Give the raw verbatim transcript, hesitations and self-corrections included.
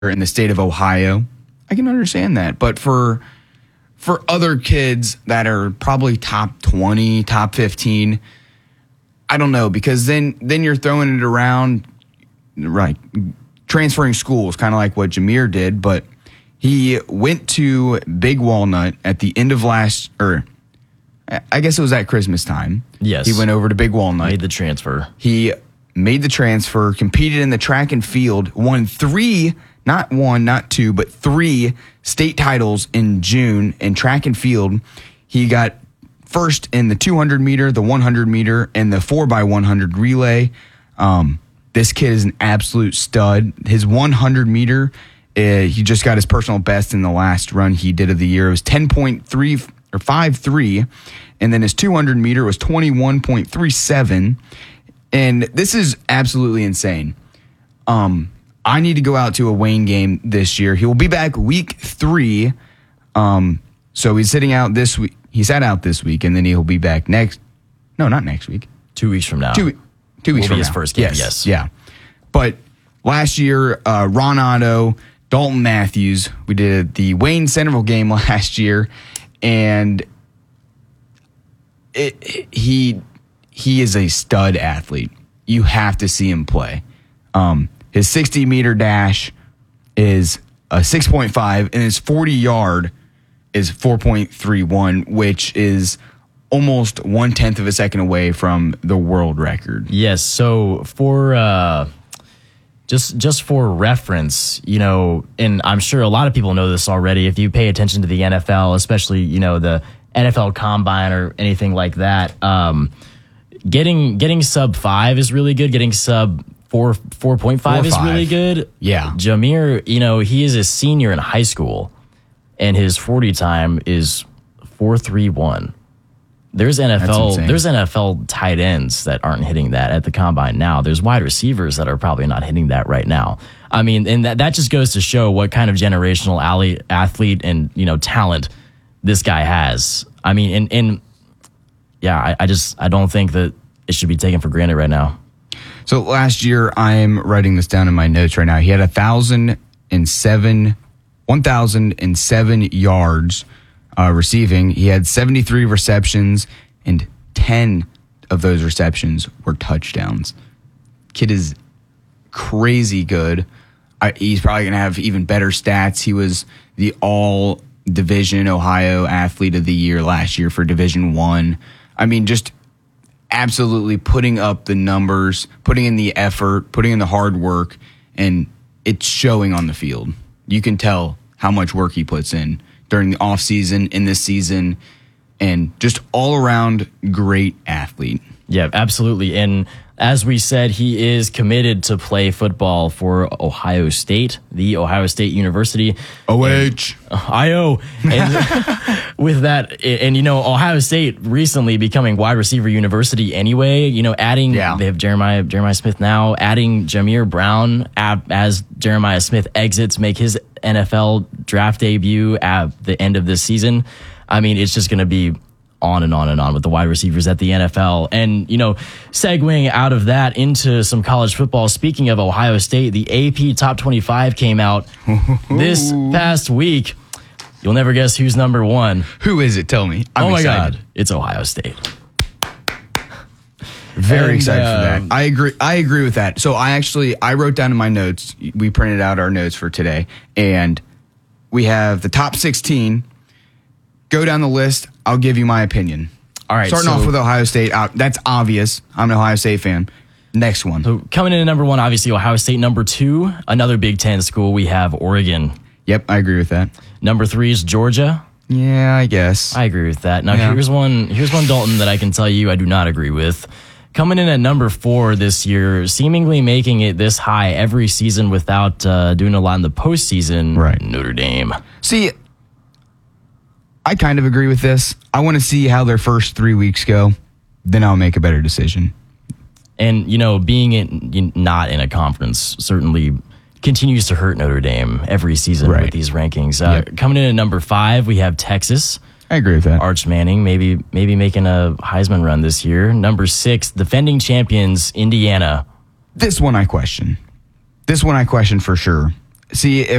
in the state of Ohio, I can understand that. But for for other kids that are probably top twenty, top fifteen, I don't know, because then then you're throwing it around, right? Transferring schools, kind of like what Jahmir did, but he went to Big Walnut at the end of last, or I guess it was at Christmas time. Yes. He went over to Big Walnut. Made the transfer. He made the transfer, competed in the track and field, won three, not one, not two, but three state titles in June in track and field. He got first in the two hundred meter, the one hundred meter, and the four by one hundred relay. Um, this kid is an absolute stud. His one hundred meter, uh, he just got his personal best in the last run he did of the year. It was ten point three or five three, and then his two hundred meter was twenty-one point three seven. And this is absolutely insane. Um, I need to go out to a Wayne game this year. He will be back week three. Um, so he's sitting out this week. He sat out this week, and then he'll be back next. No, not next week. Two weeks from now. Two, two weeks will from be his now. first game. Yes, yes. Yeah. But last year, uh, Ron Otto, Dalton Matthews, we did the Wayne Centerville game last year, and it, it, he he is a stud athlete. You have to see him play. Um, his sixty meter dash is a six point five, and his forty yard is four point three one, which is almost one tenth of a second away from the world record. Yes. So for uh, just just for reference, you know, and I'm sure a lot of people know this already. If you pay attention to the N F L, especially you know the N F L Combine or anything like that, um, getting getting sub five is really good. Getting sub four four point five is really good. Yeah. Jahmir, you know, he is a senior in high school, and his forty time is four three one. There's N F L there's N F L tight ends that aren't hitting that at the combine now. There's wide receivers that are probably not hitting that right now. I mean, and that, that just goes to show what kind of generational alley, athlete and, you know, talent this guy has. I mean, and, and yeah, I, I just I don't think that it should be taken for granted right now. So last year, I'm writing this down in my notes right now. He had a thousand and seven, one thousand and seven yards uh, receiving. He had seventy-three receptions, and ten of those receptions were touchdowns. Kid is crazy good. I, he's probably going to have even better stats. He was the all Division Ohio Athlete of the Year last year for Division One. I. I mean, just absolutely putting up the numbers, putting in the effort, putting in the hard work, and it's showing on the field. You can tell how much work he puts in during the off season, in this season, and just all around great athlete. Yeah, absolutely. And as we said, he is committed to play football for Ohio State, the Ohio State University. O H. I O. And with that, and you know, Ohio State recently becoming wide receiver university anyway, you know, adding, yeah. They have Jeremiah Jeremiah Smith now, adding Jahmir Brown as Jeremiah Smith exits, make his N F L draft debut at the end of this season. I mean, it's just going to be on and on and on with the wide receivers at the N F L. And, you know, segueing out of that into some college football, speaking of Ohio State, the A P Top twenty-five came out this past week. You'll never guess who's number one. Who is it? Tell me. I'm oh, my excited. God. It's Ohio State. Very and, excited uh, for that. I agree. I agree with that. So I actually, I wrote down in my notes, we printed out our notes for today, and we have the top sixteen. Go down the list. I'll give you my opinion. All right. Starting so, off with Ohio State. Uh, that's obvious. I'm an Ohio State fan. Next one. So coming in at number one, obviously Ohio State. Number two, another Big Ten school. We have Oregon. Yep, I agree with that. Number three is Georgia. Yeah, I guess. I agree with that. Now yeah. here's one. Here's one Dalton that I can tell you I do not agree with. Coming in at number four this year, seemingly making it this high every season without uh, doing a lot in the postseason. Right. Notre Dame. See, I kind of agree with this. I want to see how their first three weeks go. Then I'll make a better decision. And, you know, being in, not in a conference certainly continues to hurt Notre Dame every season right. with these rankings. Uh, yep. Coming in at number five, we have Texas. I agree with that. Arch Manning, maybe maybe making a Heisman run this year. Number six, defending champions, Indiana. This one I question. This one I question for sure. see if